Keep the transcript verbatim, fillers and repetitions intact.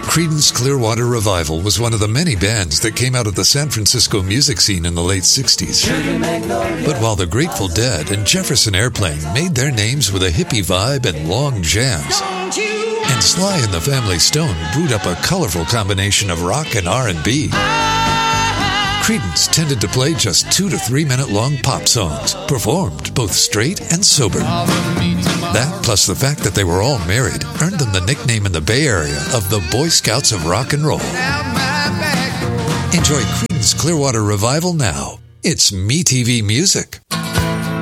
Creedence Clearwater Revival was one of the many bands that came out of the San Francisco music scene in the late sixties. But while the Grateful Dead and Jefferson Airplane made their names with a hippie vibe and long jams, and Sly and the Family Stone brewed up a colorful combination of rock and R and B, Creedence tended to play just two to three minute long pop songs, performed both straight and sober. That, plus the fact that they were all married, earned them the nickname in the Bay Area of the Boy Scouts of Rock and Roll. Enjoy Creedence Clearwater Revival now. It's MeTV Music.